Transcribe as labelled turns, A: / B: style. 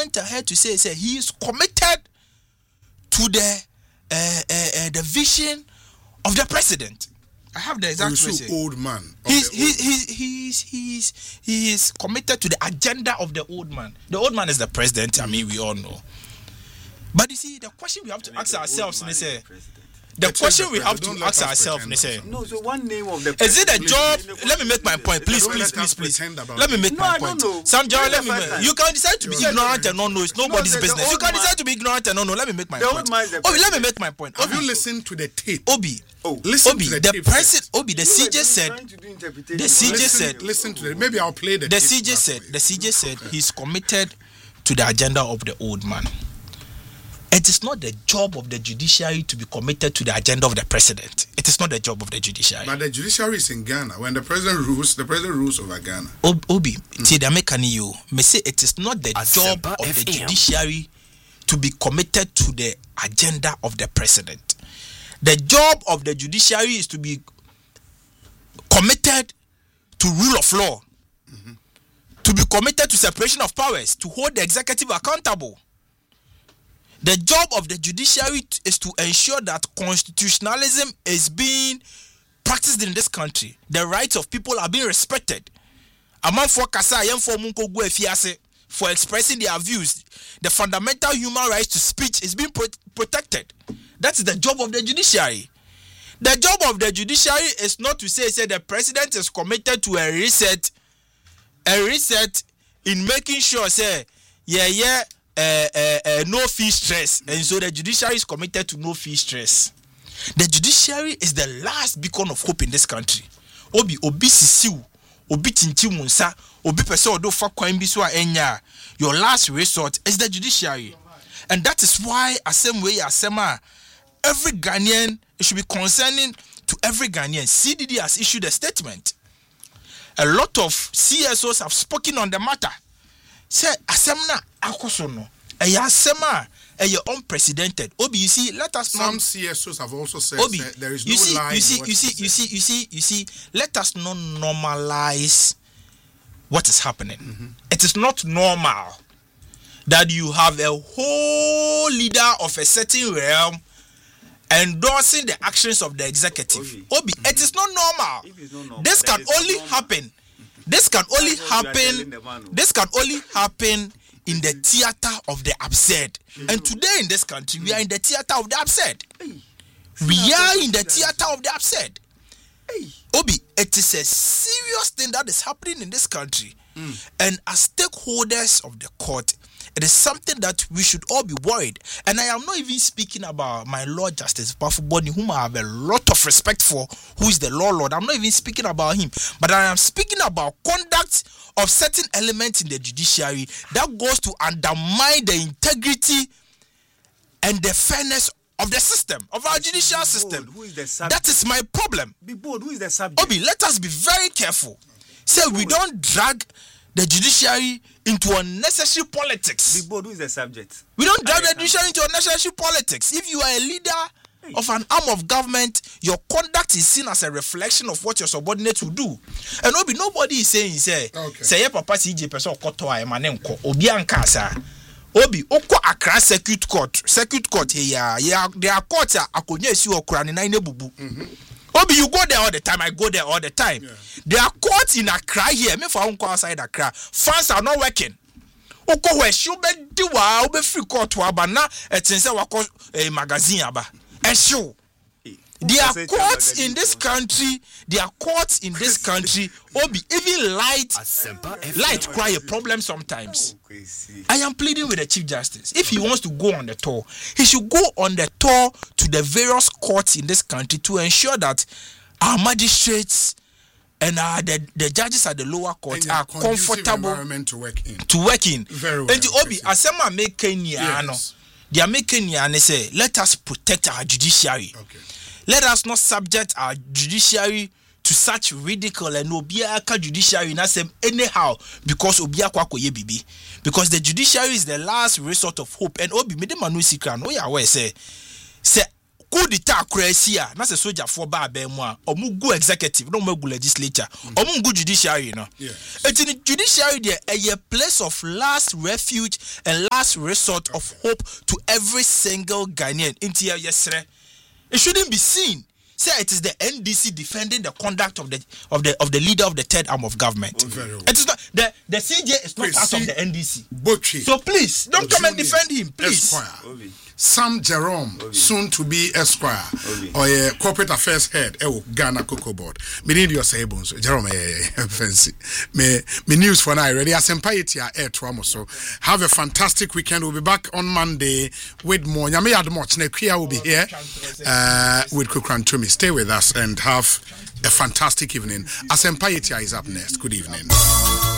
A: went ahead to say he is committed to the vision of the president. I have the exact message.
B: Old man.
A: He is committed to the agenda of the old man. The old man is the president. I mean, we all know. But you see, the question we have to ask ourselves is the question we have to ask ourselves is
C: no. So one name of the
A: is it a job? Let me make my point, please. Let me make my point. Samjara, let me. You can decide to be ignorant and not know. It's nobody's business. You can decide to be ignorant and not know. Let me make my point. Let me make my point.
B: Have you listened to the tape?
A: Listen to the president. The CJ said. The CJ said.
B: Listen to it. Maybe I'll play the.
A: The CJ said he's committed to the agenda of the old man. It is not the job of the judiciary to be committed to the agenda of the president. It is not the job of the judiciary.
B: But the judiciary is in Ghana. When the president rules over Ghana.
A: Obi, me say it is not the job of the judiciary to be committed to the agenda of the president. The job of the judiciary is to be committed to rule of law, to be committed to separation of powers, to hold the executive accountable. The job of the judiciary is to ensure that constitutionalism is being practiced in this country. The rights of people are being respected. For expressing their views, the fundamental human rights to speech is being protected. That's the job of the judiciary. The job of the judiciary is not to say the president is committed to a reset in making sure no fee stress, and so the judiciary is committed to no fee stress. The judiciary is the last beacon of hope in this country. Obi sisiu, obi tintimunsa, obi person odo fa kwan bi so enya. Your last resort is the judiciary, and that is why every Ghanaian, it should be concerning to every Ghanaian. CDD has issued a statement. A lot of CSOs have spoken on the matter. Say asemna akosono asema unprecedented. Obi, you see, let us
B: some CSOs have also said there is no lie.
A: You see, let us not normalize what is happening. It is not normal that you have a whole leader of a certain realm endorsing the actions of the executive. Obi, it is not normal. This can only happen. This can only happen in the theater of the absurd. And today in this country, we are in the theater of the absurd. We are in the theater of the absurd. Obi, it is a serious thing that is happening in this country. And as stakeholders of the court, it is something that we should all be worried. And I am not even speaking about my Lord Justice Bafuboni, whom I have a lot of respect for, who is the law lord. I'm not even speaking about him. But I am speaking about conduct of certain elements in the judiciary that goes to undermine the integrity and the fairness of the system, of our judicial system.
C: Who is the subject?
A: That is my problem.
C: Who is the subject?
A: Obi, let us be very careful. Say we don't drag the judiciary into unnecessary politics.
C: Who is the subject?
A: We don't drag the judiciary into unnecessary politics. If you are a leader of an arm of government, your conduct is seen as a reflection of what your subordinates will do. And nobody is saying, say, Papa CJ person koto a emanenko, obi ankasa. Obi, oko Accra circuit court here, there are courts akonye si okura ni na bubu. Obi, you go there all the time. I go there all the time. Yeah. There are courts in Accra here. Me for unko outside Accra. Fans are not working. Oko we show be diwa, obe free court wa ba na etinse wako magazine aba. Esho. There are courts in this country. Obi, even light cry a problem sometimes. I am pleading with the Chief Justice. If he wants to go on the tour, he should go on the tour to the various courts in this country to ensure that our magistrates and the judges at the lower court are comfortable
B: to work in.
A: Very well. And Obi, asema making they are making say, let us protect our judiciary.
B: Okay.
A: Let us not subject our judiciary to such ridicule and obiaka judiciary na sem anyhow because obiakwa koye bibi. Because the judiciary is the last resort of hope. And obi mede manu sikra no ya we say coup d'etat crazy na se soldier for ba mu a omu go executive no mo go legislature omu go judiciary no it's in judiciary there a place of last refuge and last resort of hope to every single Ghanaian into yesre. It shouldn't be seen say it is the NDC defending the conduct of the leader of the third arm of government. It is not the CJ is not part of the NDC.
B: Butchie.
A: So please don't come and defend him, please.
B: Sam Jerome, soon to be Esquire, or a corporate affairs head, Ghana Cocoa Board. Me need your sables, Jerome. Fancy. Me news for now. Ready as Empire air trauma. So have a fantastic weekend. We'll be back on Monday with more. Yami Admoch Nekia will be here with Kukran Tumi. Stay with us and have a fantastic evening. As Empire is up next. Good evening.